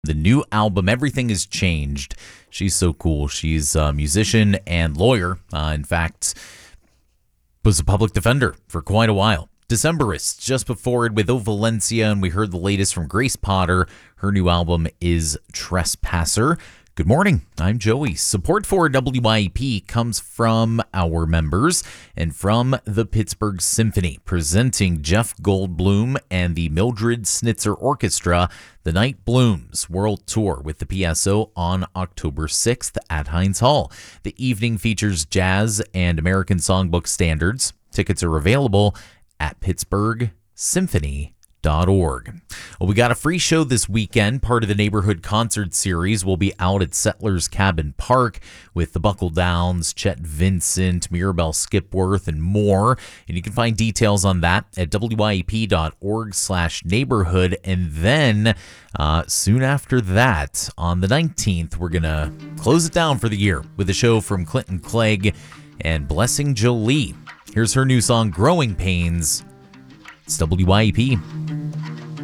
The new album, Everything Has Changed. She's so cool. She's a musician and lawyer. In fact, was a public defender for quite a while. Decemberists just before it with O Valencia, and we heard the latest from Grace Potter. Her new album is Trespasser. Good morning, I'm Joey. Support for WYEP comes from our members and from the Pittsburgh Symphony, presenting Jeff Goldblum and the Mildred Snitzer Orchestra, The Night Blooms World Tour with the PSO on October 6th at Heinz Hall. The evening features jazz and American songbook standards. Tickets are available at pittsburghsymphony.org. Well, we got a free show this weekend. Part of the Neighborhood Concert Series will be out at Settlers Cabin Park with the Buckle Downs, Chet Vincent, Mirabelle Skipworth, and more. And you can find details on that at wyep.org/neighborhood. And then soon after that, on the 19th, we're going to close it down for the year with a show from Clinton Clegg and Blessing Jolie. Here's her new song, Growing Pains. It's WYEP.